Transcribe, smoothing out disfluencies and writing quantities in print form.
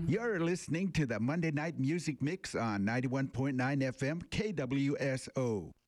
You're listening to the Monday Night Music Mix on 91.9 FM KWSO.